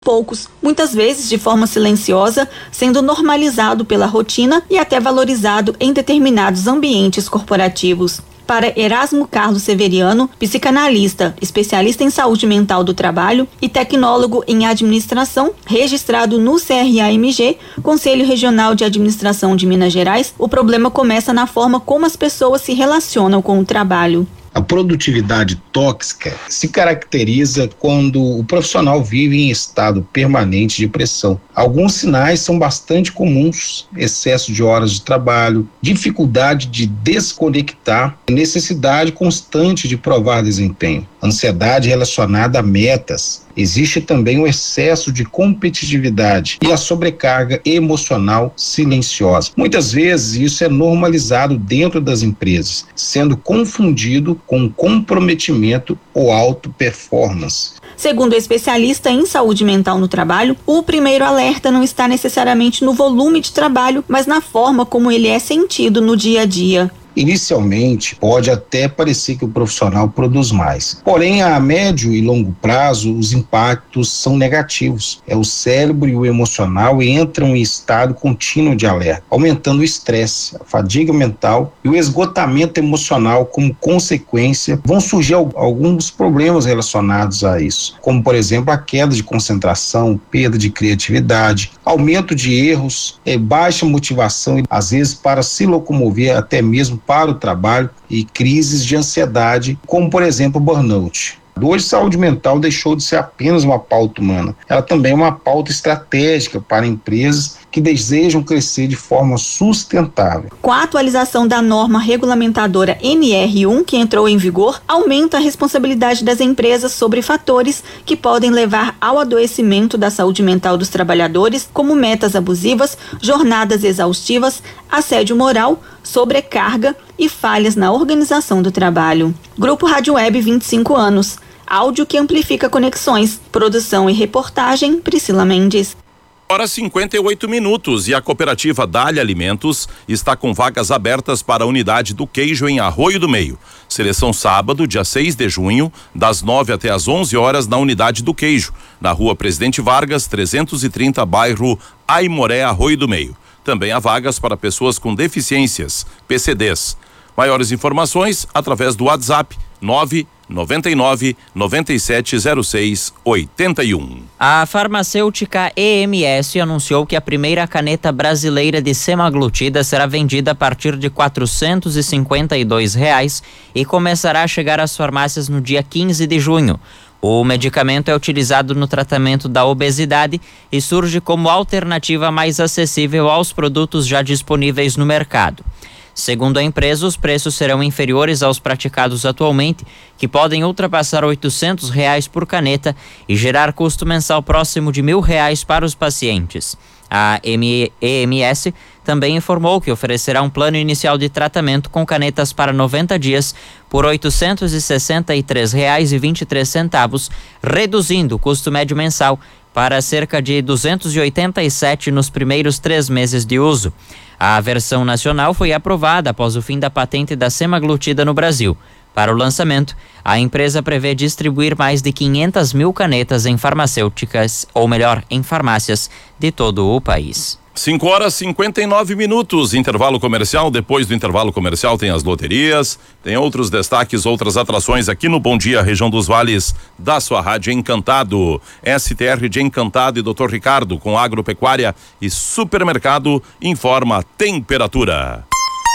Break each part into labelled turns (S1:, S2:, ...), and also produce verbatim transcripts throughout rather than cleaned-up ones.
S1: poucos, muitas vezes de forma silenciosa, sendo normalizado pela rotina e até valorizado em determinados ambientes corporativos. Para Erasmo Carlos Severiano, psicanalista, especialista em saúde mental do trabalho e tecnólogo em administração, registrado no C R A M G, Conselho Regional de Administração de Minas Gerais, o problema começa na forma como as pessoas se relacionam com o trabalho.
S2: A produtividade tóxica se caracteriza quando o profissional vive em estado permanente de pressão. Alguns sinais são bastante comuns: excesso de horas de trabalho, dificuldade de desconectar, necessidade constante de provar desempenho, ansiedade relacionada a metas. Existe também o excesso de competitividade e a sobrecarga emocional silenciosa. Muitas vezes isso é normalizado dentro das empresas, sendo confundido com comprometimento ou auto-performance.
S1: Segundo o especialista em saúde mental no trabalho, o primeiro alerta não está necessariamente no volume de trabalho, mas na forma como ele é sentido no dia a dia.
S2: Inicialmente, pode até parecer que o profissional produz mais. Porém, a médio e longo prazo, os impactos são negativos. É o cérebro e o emocional entram em estado contínuo de alerta, aumentando o estresse, a fadiga mental e o esgotamento emocional. Como consequência, vão surgir alguns problemas relacionados a isso, como, por exemplo, a queda de concentração, perda de criatividade, aumento de erros, é, baixa motivação e, às vezes, para se locomover até mesmo para o trabalho, e crises de ansiedade, como por exemplo o burnout. Hoje, saúde mental deixou de ser apenas uma pauta humana. Ela também é uma pauta estratégica para empresas que desejam crescer de forma sustentável.
S1: Com a atualização da norma regulamentadora N R um, que entrou em vigor, aumenta a responsabilidade das empresas sobre fatores que podem levar ao adoecimento da saúde mental dos trabalhadores, como metas abusivas, jornadas exaustivas, assédio moral, sobrecarga e falhas na organização do trabalho. Grupo Rádio Web, vinte e cinco anos. Áudio que amplifica conexões. Produção e reportagem, Priscila Mendes.
S3: Hora cinquenta e oito minutos e a cooperativa Dália Alimentos está com vagas abertas para a unidade do queijo em Arroio do Meio. Seleção sábado, dia seis de junho, das nove até as onze horas na unidade do queijo, na rua Presidente Vargas, trezentos e trinta, bairro Aimoré, Arroio do Meio. Também há vagas para pessoas com deficiências, P C Ds. Maiores informações através do WhatsApp nove nove nove, nove sete zero seis, oito um.
S4: A farmacêutica E M S anunciou que a primeira caneta brasileira de semaglutida será vendida a partir de quatrocentos e cinquenta e dois reais e começará a chegar às farmácias no dia quinze de junho. O medicamento é utilizado no tratamento da obesidade e surge como alternativa mais acessível aos produtos já disponíveis no mercado. Segundo a empresa, os preços serão inferiores aos praticados atualmente, que podem ultrapassar oitocentos reais por caneta e gerar custo mensal próximo de mil reais para os pacientes. A E M S também informou que oferecerá um plano inicial de tratamento com canetas para noventa dias por oitocentos e sessenta e três reais e vinte e três centavos, reduzindo o custo médio mensal para cerca de duzentos e oitenta e sete reais nos primeiros três meses de uso. A versão nacional foi aprovada após o fim da patente da semaglutida no Brasil. Para o lançamento, a empresa prevê distribuir mais de quinhentas mil canetas em farmacêuticas, ou melhor, em farmácias de todo o país.
S3: cinco horas e cinquenta e nove minutos, intervalo comercial. Depois do intervalo comercial tem as loterias, tem outros destaques, outras atrações aqui no Bom Dia Região dos Vales, da sua rádio Encantado. S T R de Encantado e doutor Ricardo, com agropecuária e supermercado, informa a temperatura.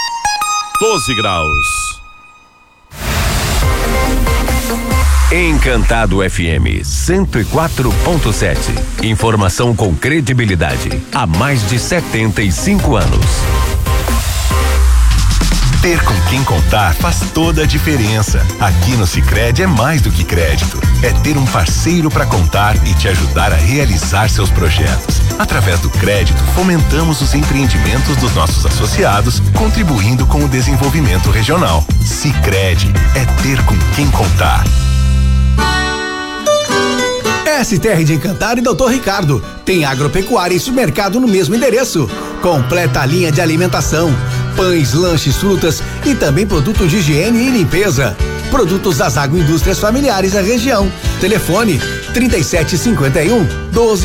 S3: doze graus.
S5: Encantado F M cento e quatro ponto sete. Informação com credibilidade há mais de setenta e cinco anos. Ter com quem contar faz toda a diferença. Aqui no Sicredi é mais do que crédito. É ter um parceiro para contar e te ajudar a realizar seus projetos. Através do crédito, fomentamos os empreendimentos dos nossos associados, contribuindo com o desenvolvimento regional. Sicredi é ter com quem contar.
S6: S T R de Encantado e doutor Ricardo. Tem agropecuária e supermercado no mesmo endereço. Completa a linha de alimentação, pães, lanches, frutas e também produtos de higiene e limpeza. Produtos das agroindústrias familiares da região. Telefone trinta e sete cinquenta e um doze